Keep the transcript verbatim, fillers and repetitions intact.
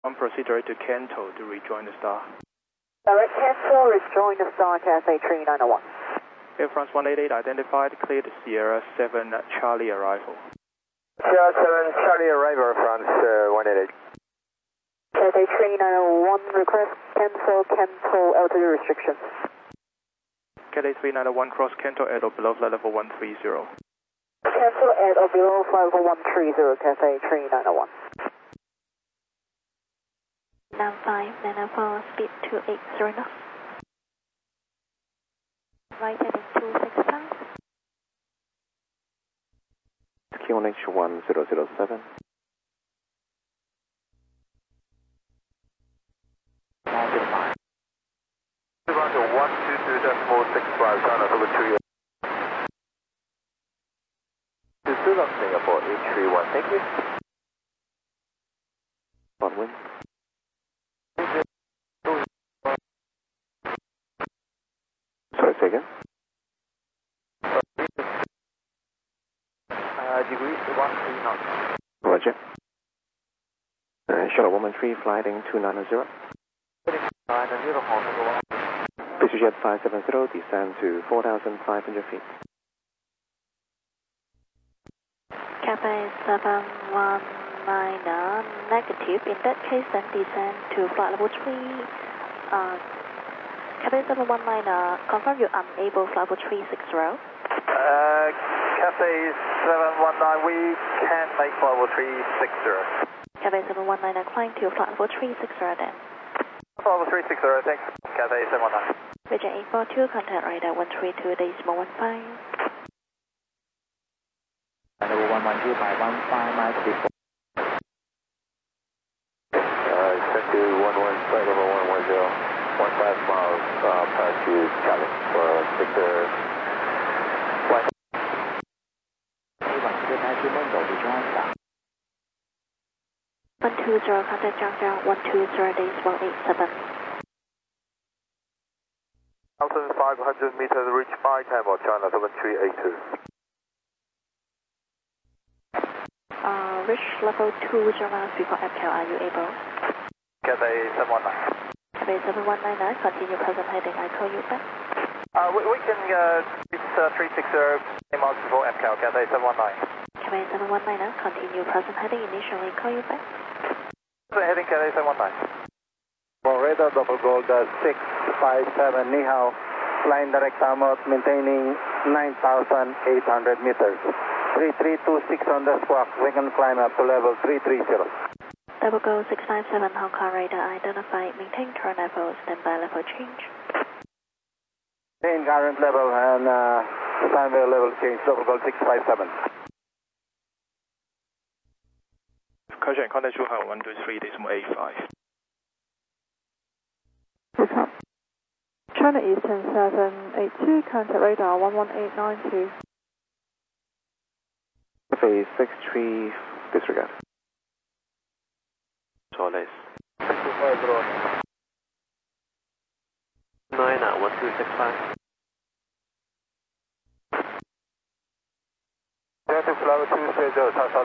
One proceed direct to Kanto to rejoin the star. Direct Kanto, rejoin the star, Cathay three nine one. Air France one eight eight identified, cleared Sierra seven Charlie arrival. Sierra seven Charlie arrival, France uh, one eight eight. Cathay three nine one, request cancel, cancel altitude restrictions. Cathay three nine one, cross Kanto at or below flight level one three zero. Cancel at or below flight level one three zero, Cathay three nine one. nine five nine four, speed two eight zero knots. Right heading two six five. Q N H one zero zero seven. ninety-five. Roger one two two decimal six five, China over three. To Zulu Singapore eight three one, thank you. One wind. Sorry, say again? Uh, degree one three knots. Roger. Uh, Shuttle one one three, flighting two nine zero. Jet five seven zero, descend to four thousand five hundred feet. Cathay seven one nine, negative. In that case, then descend to flight level three. Uh, Cathay seven one nine, uh, confirm you're unable flight level three six zero. Uh, Cathay seven one nine, we can make flight level three six zero. Cathay seven one nine, uh, climb to flight level three six zero then. Flight level three six zero, thanks. Cathay seven one nine. Region eight four two, contact radar one three two decimal one five. Level one one two by one five miles before. Uh, send to one one, flight level one one zero, one five miles, uh, past to Charlie for Victor. Flight. one two zero, contact Zhangjiang one two zero decimal eight seven. one thousand five hundred meters, reach five Tamil, China seven three eight two. Uh, reach level two zero miles before F L, are you able? Cathay seven one nine. Cathay seven one nine, continue present heading, I call you back. Uh, we, we can uh, reach uh, three six zero miles before F K L, Cathay seven one nine. Cathay seven one nine, continue present heading, initially call you back. Present heading, Cathay seven one nine. For radar double gold uh, six five seven, Ni Hao, flying direct downward, maintaining nine thousand eight hundred meters. three three two six on the squawk, we can climb up to level three three zero. Double Go six five seven, Hong Kong radar identified, maintain turn level, standby level change. Maintain current level and uh, standby level change, double gold six five seven. Caution, contact Zhuhai one two three decimal eight five. China Eastern seven eight two, contact radar one one eight nine two. Phase six three, disregard. Soles. nine at one two six five. Delta Flower two zero,